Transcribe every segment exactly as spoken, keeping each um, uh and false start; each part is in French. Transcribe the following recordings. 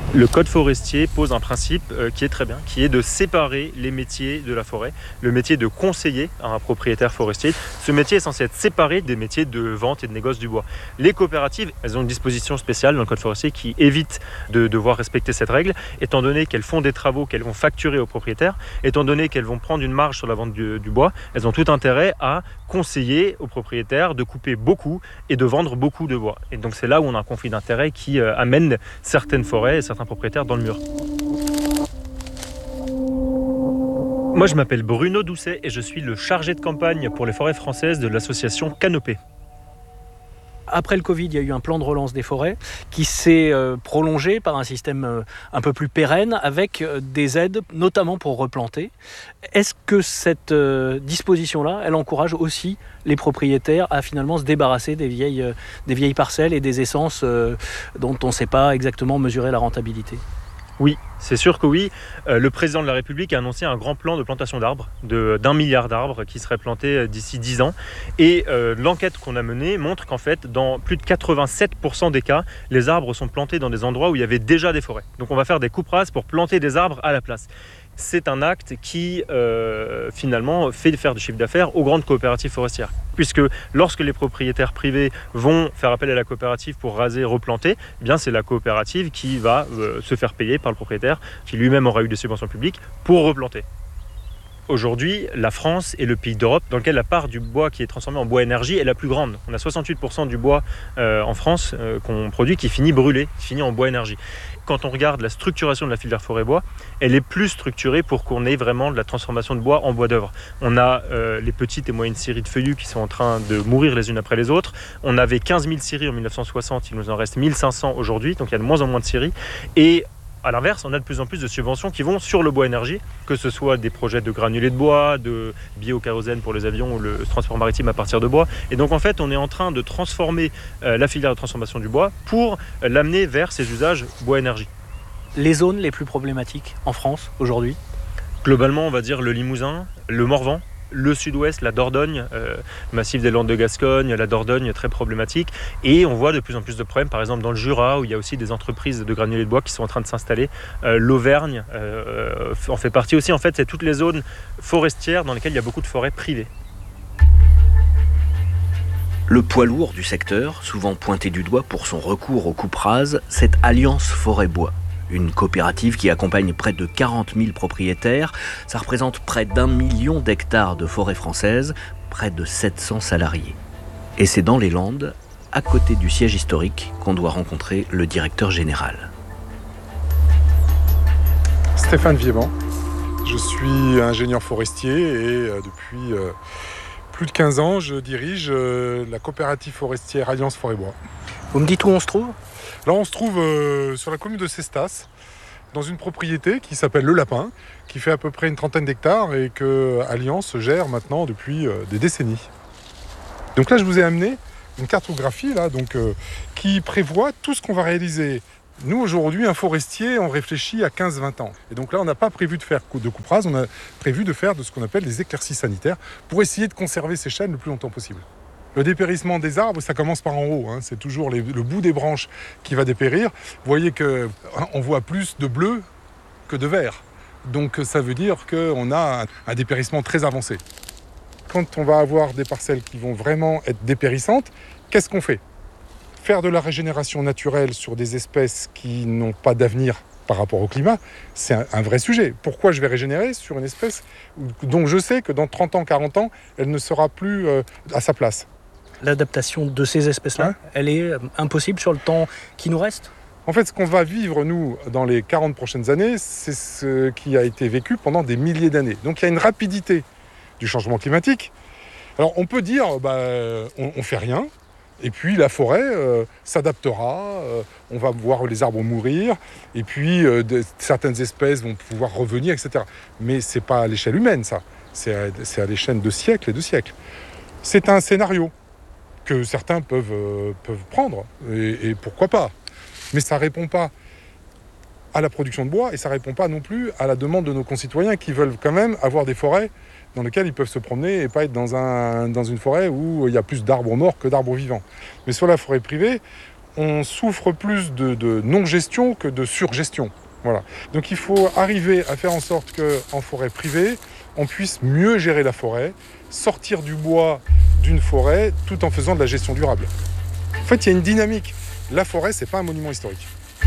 Le code forestier pose un principe euh, qui est très bien, qui est de séparer les métiers de la forêt. Le métier de conseiller à un propriétaire forestier, ce métier est censé être séparé des métiers de vente et de négoce du bois. Les coopératives, elles ont une disposition spéciale dans le code forestier qui évite de devoir respecter cette règle, étant donné qu'elles font des travaux qu'elles vont facturer aux propriétaires, étant donné qu'elles vont prendre une marge sur la vente du, du bois, elles ont tout intérêt à conseiller aux propriétaires de couper beaucoup et de vendre beaucoup de bois. Et donc c'est là où on a un conflit d'intérêts qui euh, amène certaines forêts et certains propriétaires dans le mur. Moi je m'appelle Bruno Doucet et je suis le chargé de campagne pour les forêts françaises de l'association Canopée. Après le Covid, il y a eu un plan de relance des forêts qui s'est euh, prolongé par un système euh, un peu plus pérenne avec euh, des aides, notamment pour replanter. Est-ce que cette euh, disposition-là, elle encourage aussi les propriétaires à finalement se débarrasser des vieilles, euh, des vieilles parcelles et des essences euh, dont on ne sait pas exactement mesurer la rentabilité ? Oui, c'est sûr que oui. Euh, le président de la République a annoncé un grand plan de plantation d'arbres, de, d'un milliard d'arbres qui seraient plantés d'ici dix ans. Et euh, l'enquête qu'on a menée montre qu'en fait, dans plus de quatre-vingt-sept pour cent des cas, les arbres sont plantés dans des endroits où il y avait déjà des forêts. Donc on va faire des coupes rases pour planter des arbres à la place. C'est un acte qui, euh, finalement, fait faire du chiffre d'affaires aux grandes coopératives forestières. Puisque lorsque les propriétaires privés vont faire appel à la coopérative pour raser, replanter, eh bien c'est la coopérative qui va euh, se faire payer par le propriétaire, qui lui-même aura eu des subventions publiques, pour replanter. Aujourd'hui, la France est le pays d'Europe dans lequel la part du bois qui est transformé en bois énergie est la plus grande. On a soixante-huit pour cent du bois euh, en France euh, qu'on produit qui finit brûlé, qui finit en bois énergie. Quand on regarde la structuration de la filière forêt-bois, elle est plus structurée pour qu'on ait vraiment de la transformation de bois en bois d'œuvre. On a euh, les petites et moyennes scieries de feuillus qui sont en train de mourir les unes après les autres. On avait quinze mille scieries en mille neuf cent soixante, il nous en reste mille cinq cents aujourd'hui, donc il y a de moins en moins de scieries. Et à l'inverse, on a de plus en plus de subventions qui vont sur le bois énergie, que ce soit des projets de granulés de bois, de biokérosène pour les avions ou le transport maritime à partir de bois. Et donc en fait, on est en train de transformer euh, la filière de transformation du bois pour euh, l'amener vers ses usages bois énergie. Les zones les plus problématiques en France aujourd'hui ? Globalement, on va dire le Limousin, le Morvan, le sud-ouest, la Dordogne, euh, massif des Landes de Gascogne, la Dordogne très problématique. Et on voit de plus en plus de problèmes, par exemple dans le Jura, où il y a aussi des entreprises de granulés de bois qui sont en train de s'installer. Euh, L'Auvergne euh, en fait partie aussi. En fait, c'est toutes les zones forestières dans lesquelles il y a beaucoup de forêts privées. Le poids lourd du secteur, souvent pointé du doigt pour son recours aux coupes rases, c'est Alliance Forêt-Bois. Une coopérative qui accompagne près de quarante mille propriétaires. Ça représente près d'un million d'hectares de forêt française, près de sept cents salariés. Et c'est dans les Landes, à côté du siège historique, qu'on doit rencontrer le directeur général. Stéphane Viéban. Je suis ingénieur forestier et euh, depuis euh, plus de quinze ans, je dirige euh, la coopérative forestière Alliance Forêt-Bois. Vous me dites où on se trouve ? Là, on se trouve euh, sur la commune de Cestas, dans une propriété qui s'appelle Le Lapin, qui fait à peu près une trentaine d'hectares et que Alliance gère maintenant depuis euh, des décennies. Donc là, je vous ai amené une cartographie là, donc, euh, qui prévoit tout ce qu'on va réaliser. Nous, aujourd'hui, un forestier, on réfléchit à quinze à vingt ans. Et donc là, on n'a pas prévu de faire de coupe rase, on a prévu de faire de ce qu'on appelle des éclaircies sanitaires pour essayer de conserver ces chênes le plus longtemps possible. Le dépérissement des arbres, ça commence par en haut. Hein. C'est toujours les, le bout des branches qui va dépérir. Vous voyez qu'on voit plus de bleu que de vert. Donc ça veut dire qu'on a un, un dépérissement très avancé. Quand on va avoir des parcelles qui vont vraiment être dépérissantes, qu'est-ce qu'on fait ? Faire de la régénération naturelle sur des espèces qui n'ont pas d'avenir par rapport au climat, c'est un, un vrai sujet. Pourquoi je vais régénérer sur une espèce dont je sais que dans trente ans, quarante ans, elle ne sera plus euh, à sa place ? L'adaptation de ces espèces-là, hein, elle est impossible sur le temps qui nous reste ? En fait, ce qu'on va vivre, nous, dans les quarante prochaines années, c'est ce qui a été vécu pendant des milliers d'années. Donc il y a une rapidité du changement climatique. Alors on peut dire, bah, on ne fait rien, et puis la forêt euh, s'adaptera, euh, on va voir les arbres mourir, et puis euh, de, certaines espèces vont pouvoir revenir, et cetera. Mais ce n'est pas à l'échelle humaine, ça. C'est à, c'est à l'échelle de siècles et de siècles. C'est un scénario que certains peuvent, euh, peuvent prendre, et, et pourquoi pas. Mais ça ne répond pas à la production de bois, et ça ne répond pas non plus à la demande de nos concitoyens qui veulent quand même avoir des forêts dans lesquelles ils peuvent se promener et pas être dans, un, dans une forêt où il y a plus d'arbres morts que d'arbres vivants. Mais sur la forêt privée, on souffre plus de, de non-gestion que de surgestion. Voilà. Donc il faut arriver à faire en sorte qu'en forêt privée, on puisse mieux gérer la forêt, sortir du bois d'une forêt tout en faisant de la gestion durable. En fait, il y a une dynamique. La forêt, c'est pas un monument historique.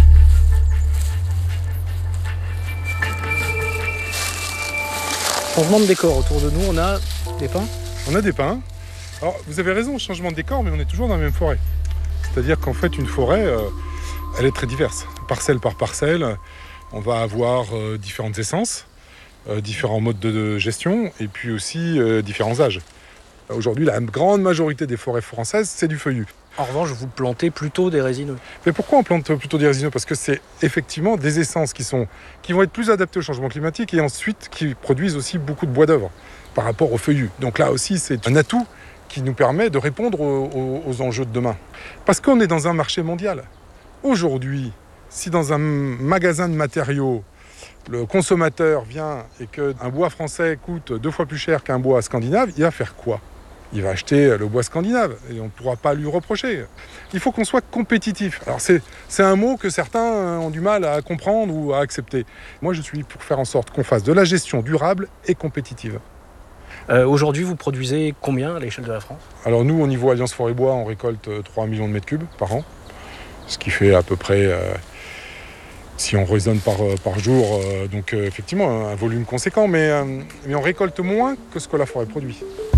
Changement de décor autour de nous, on a des pins. On a des pins. Alors, vous avez raison, changement de décor, mais on est toujours dans la même forêt. C'est-à-dire qu'en fait, une forêt, euh, elle est très diverse. Parcelle par parcelle, on va avoir euh, différentes essences, euh, différents modes de, de gestion, et puis aussi euh, différents âges. Aujourd'hui, la grande majorité des forêts françaises, c'est du feuillu. En revanche, vous plantez plutôt des résineux. Mais pourquoi on plante plutôt des résineux? Parce que c'est effectivement des essences qui, sont, qui vont être plus adaptées au changement climatique et ensuite qui produisent aussi beaucoup de bois d'œuvre par rapport au feuillu. Donc là aussi, c'est un atout qui nous permet de répondre aux, aux, aux enjeux de demain. Parce qu'on est dans un marché mondial. Aujourd'hui, si dans un magasin de matériaux, le consommateur vient et qu'un bois français coûte deux fois plus cher qu'un bois scandinave, il va faire quoi? Il va acheter le bois scandinave et on ne pourra pas lui reprocher. Il faut qu'on soit compétitif. Alors c'est, c'est un mot que certains ont du mal à comprendre ou à accepter. Moi, je suis pour faire en sorte qu'on fasse de la gestion durable et compétitive. Euh, aujourd'hui, vous produisez combien à l'échelle de la France? Alors nous, au niveau Alliance Forêt Bois, on récolte trois millions de mètres cubes par an, ce qui fait à peu près, euh, si on raisonne par, par jour, euh, donc euh, effectivement un volume conséquent, mais, euh, mais on récolte moins que ce que la forêt produit.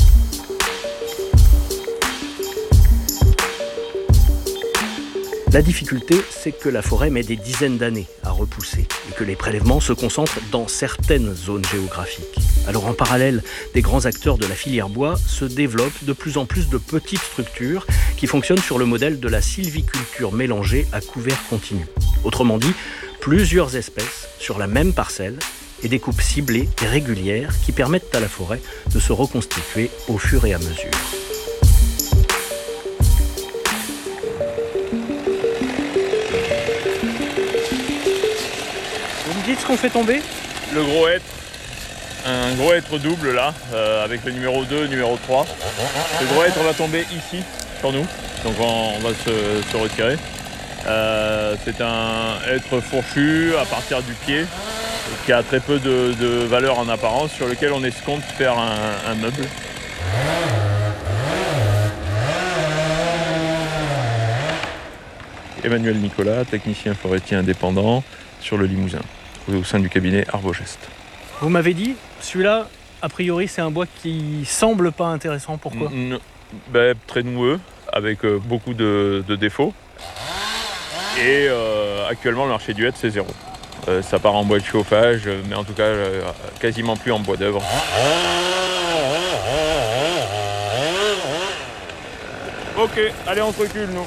La difficulté, c'est que la forêt met des dizaines d'années à repousser et que les prélèvements se concentrent dans certaines zones géographiques. Alors en parallèle, des grands acteurs de la filière bois se développent de plus en plus de petites structures qui fonctionnent sur le modèle de la sylviculture mélangée à couvert continu. Autrement dit, plusieurs espèces sur la même parcelle et des coupes ciblées et régulières qui permettent à la forêt de se reconstituer au fur et à mesure. Dites ce qu'on fait tomber. Le gros hêtre, un gros hêtre double là, euh, avec le numéro deux, numéro trois. Le gros hêtre va tomber ici, sur nous, donc on, on va se, se retirer. Euh, c'est un hêtre fourchu à partir du pied, qui a très peu de, de valeur en apparence, sur lequel on escompte faire un, un meuble. Emmanuel Nicolas, technicien forestier indépendant sur le Limousin, au sein du cabinet Arbogest. Vous m'avez dit, celui-là, a priori, c'est un bois qui semble pas intéressant. Pourquoi? N- ben, très noueux, avec euh, beaucoup de, de défauts. Et euh, actuellement, le marché du hêtre, c'est zéro. Euh, ça part en bois de chauffage, mais en tout cas, euh, quasiment plus en bois d'œuvre. Ok, allez, on se recule, nous.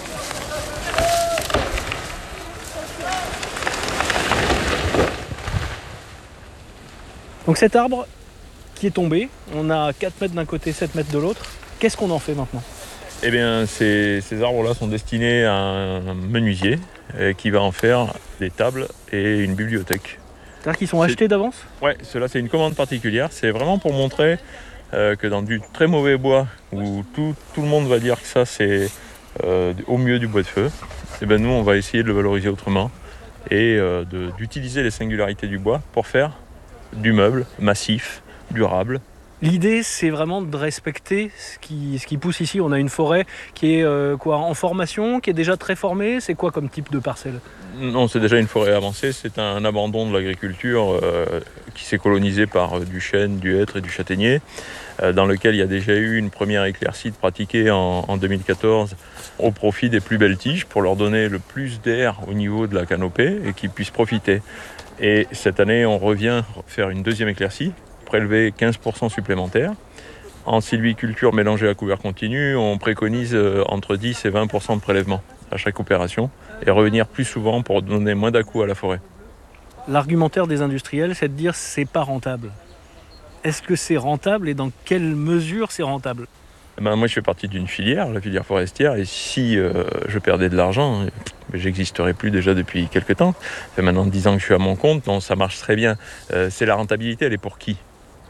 Donc cet arbre qui est tombé, on a quatre mètres d'un côté, sept mètres de l'autre. Qu'est-ce qu'on en fait maintenant? Eh bien, ces, ces arbres-là sont destinés à un menuisier euh, qui va en faire des tables et une bibliothèque. C'est-à-dire qu'ils sont c'est... achetés d'avance? Ouais, cela c'est une commande particulière. C'est vraiment pour montrer euh, que dans du très mauvais bois, où tout, tout le monde va dire que ça c'est euh, au mieux du bois de feu, eh bien, nous on va essayer de le valoriser autrement et euh, de, d'utiliser les singularités du bois pour faire du meuble massif, durable. L'idée, c'est vraiment de respecter ce qui, ce qui pousse ici. On a une forêt qui est euh, quoi, en formation, qui est déjà très formée. C'est quoi comme type de parcelle? Non, c'est déjà une forêt avancée. C'est un abandon de l'agriculture euh, qui s'est colonisé par du chêne, du hêtre et du châtaignier, euh, dans lequel il y a déjà eu une première éclaircie pratiquée en, en deux mille quatorze au profit des plus belles tiges pour leur donner le plus d'air au niveau de la canopée et qu'ils puissent profiter. Et cette année, on revient faire une deuxième éclaircie, prélever quinze pour cent supplémentaires. En sylviculture mélangée à couvert continu, on préconise entre dix et vingt pour cent de prélèvement à chaque opération et revenir plus souvent pour donner moins d'à-coups à la forêt. L'argumentaire des industriels, c'est de dire que c'est pas rentable. Est-ce que c'est rentable et dans quelle mesure c'est rentable? Ben, moi, je fais partie d'une filière, la filière forestière, et si euh, je perdais de l'argent, j'existerais plus déjà depuis quelques temps. Ça fait maintenant dix ans que je suis à mon compte, donc ça marche très bien. Euh, c'est la rentabilité, elle est pour qui?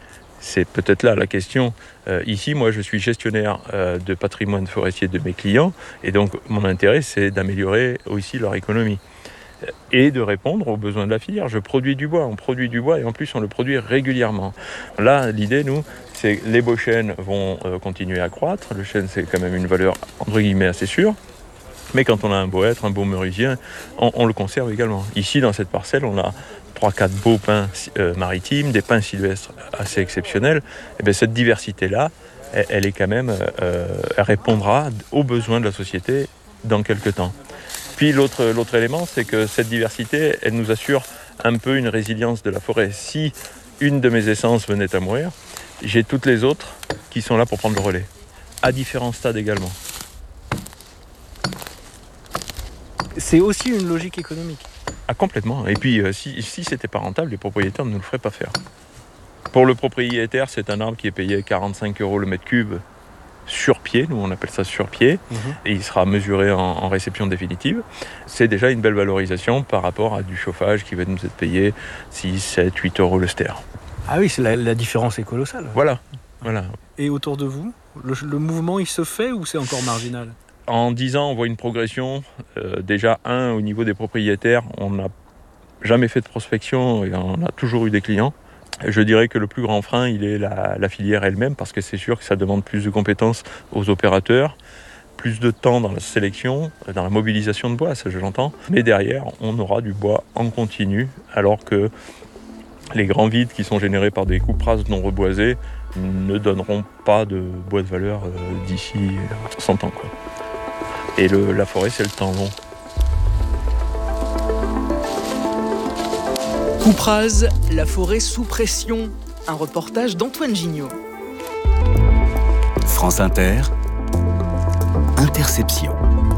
C'est peut-être là la question. Euh, ici, moi, je suis gestionnaire euh, de patrimoine forestier de mes clients, et donc mon intérêt, c'est d'améliorer aussi leur économie et de répondre aux besoins de la filière. Je produis du bois, on produit du bois et en plus on le produit régulièrement. Là, l'idée, nous, c'est que les beaux chênes vont euh, continuer à croître. Le chêne, c'est quand même une valeur, entre guillemets, assez sûre. Mais quand on a un beau hêtre, un beau merusien, on, on le conserve également. Ici, dans cette parcelle, on a trois quatre beaux pins euh, maritimes, des pins sylvestres assez exceptionnels. Et bien, cette diversité-là, elle, elle est quand même, euh, elle répondra aux besoins de la société dans quelques temps. Puis l'autre, l'autre élément, c'est que cette diversité, elle nous assure un peu une résilience de la forêt. Si une de mes essences venait à mourir, j'ai toutes les autres qui sont là pour prendre le relais, à différents stades également. C'est aussi une logique économique. Ah, complètement. Et puis, euh, si, si c'était pas rentable, les propriétaires ne nous le feraient pas faire. Pour le propriétaire, c'est un arbre qui est payé quarante-cinq euros le mètre cube sur pied, nous on appelle ça sur pied, mmh. et il sera mesuré en, en réception définitive. C'est déjà une belle valorisation par rapport à du chauffage qui va nous être payé six, sept, huit euros le ster. Ah oui, c'est la, la différence est colossale. Voilà, voilà. Et autour de vous, le, le mouvement il se fait ou c'est encore marginal ? En dix ans, on voit une progression. Euh, déjà, un, au niveau des propriétaires, on n'a jamais fait de prospection et on a toujours eu des clients. Je dirais que le plus grand frein, il est la, la filière elle-même, parce que c'est sûr que ça demande plus de compétences aux opérateurs, plus de temps dans la sélection, dans la mobilisation de bois, ça je l'entends. Mais derrière, on aura du bois en continu, alors que les grands vides qui sont générés par des coupes rases non reboisées ne donneront pas de bois de valeur euh, d'ici cent ans, quoi. Et le, la forêt, c'est le temps long. Coupe rase, la forêt sous pression. Un reportage d'Antoine Gignot. France Inter, Interception.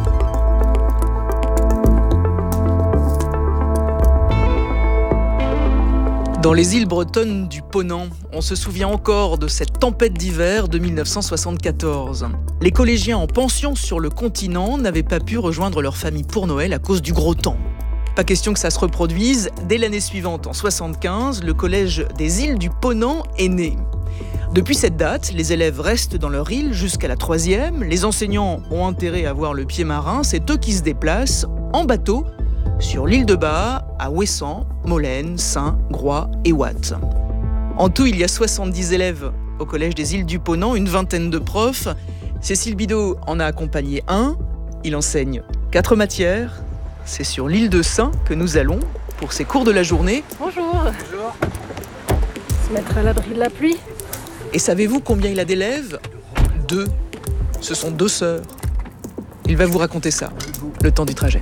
Dans les îles bretonnes du Ponant, on se souvient encore de cette tempête d'hiver de mille neuf cent soixante-quatorze. Les collégiens en pension sur le continent n'avaient pas pu rejoindre leur famille pour Noël à cause du gros temps. Pas question que ça se reproduise. Dès l'année suivante, en soixante-quinze, le collège des îles du Ponant est né. Depuis cette date, les élèves restent dans leur île jusqu'à la troisième. Les enseignants ont intérêt à avoir le pied marin. C'est eux qui se déplacent en bateau sur l'île de Bas, à Ouessant, Molène, Saint, Groix et Watt. En tout, il y a soixante-dix élèves au collège des îles du Ponant, une vingtaine de profs. Cécile Bidot en a accompagné un. Il enseigne quatre matières. C'est sur l'île de Saint que nous allons pour ces cours de la journée. Bonjour. Bonjour. Se mettre à l'abri de la pluie. Et savez-vous combien il a d'élèves ? Deux. Ce sont deux sœurs. Il va vous raconter ça, le temps du trajet.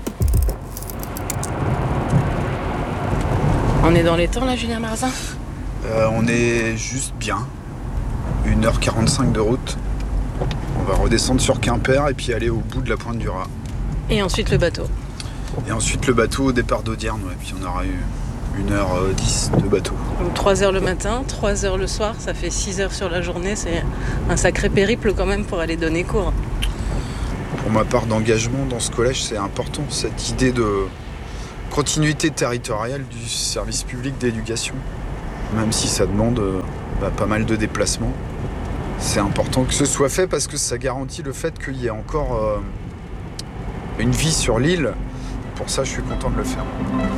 On est dans les temps là, Julien Marzin ? euh, On est juste bien. une heure quarante-cinq de route. On va redescendre sur Quimper et puis aller au bout de la pointe du Raz. Et ensuite le bateau. Et ensuite le bateau au départ d'Audierne, ouais. Puis on aura eu une heure dix de bateau. Donc trois heures le matin, trois heures le soir, ça fait six heures sur la journée. C'est un sacré périple quand même pour aller donner cours. Pour ma part d'engagement dans ce collège, c'est important, cette idée de continuité territoriale du service public d'éducation. Même si ça demande bah, pas mal de déplacements. C'est important que ce soit fait parce que ça garantit le fait qu'il y ait encore euh, une vie sur l'île. Pour ça, je suis content de le faire.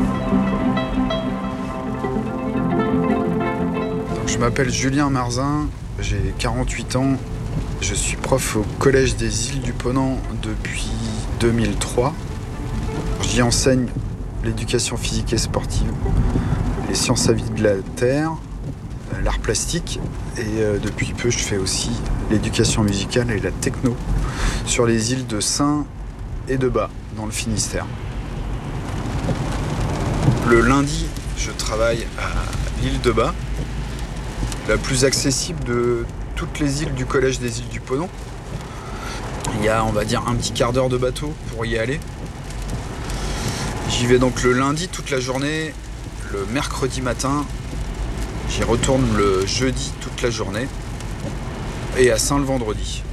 Donc, je m'appelle Julien Marzin, j'ai quarante-huit ans. Je suis prof au Collège des îles du Ponant depuis deux mille trois. J'y enseigne l'éducation physique et sportive, les sciences à vie de la terre, l'art plastique et euh, depuis peu je fais aussi l'éducation musicale et la techno sur les îles de Saint et de Bas dans le Finistère. Le lundi, je travaille à l'île de Bas, la plus accessible de toutes les îles du collège des îles du Ponant. Il y a, on va dire, un petit quart d'heure de bateau pour y aller. J'y vais donc le lundi toute la journée, le mercredi matin, j'y retourne le jeudi toute la journée et à Saint le vendredi.